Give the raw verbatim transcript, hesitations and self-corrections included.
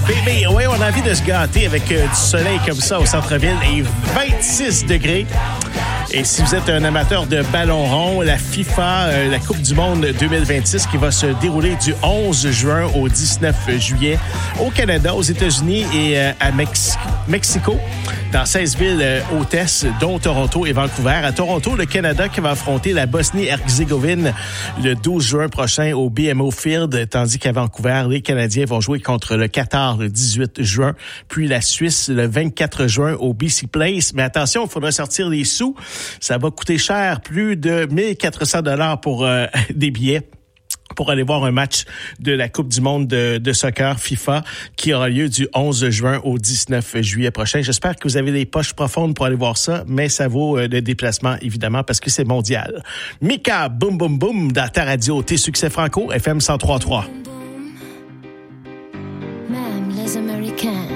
Mais, mais oui, on a envie de se gâter avec euh, du soleil comme ça au centre-ville et vingt-six degrés. Et si vous êtes un amateur de ballon rond, la FIFA, euh, la Coupe du monde deux mille vingt-six qui va se dérouler du onze juin au dix-neuf juillet au Canada, aux États-Unis et euh, à Mex- Mexico, dans seize villes euh, hôtesses, dont Toronto et Vancouver. À Toronto, le Canada qui va affronter la Bosnie-Herzégovine le douze juin prochain au B M O Field, tandis qu'à Vancouver, les Canadiens vont jouer contre le Qatar le dix-huit juin, puis la Suisse le vingt-quatre juin au B C Place. Mais attention, il faudra sortir les sous. Ça va coûter cher, plus de mille quatre cents dollars pour euh, des billets pour aller voir un match de la Coupe du monde de, de soccer FIFA qui aura lieu du onze juin au dix-neuf juillet prochain. J'espère que vous avez les poches profondes pour aller voir ça, mais ça vaut euh, le déplacement, évidemment, parce que c'est mondial. Mika, boum, boum, boum, dans ta radio, tes succès franco, F M cent trois point trois. Même les Américains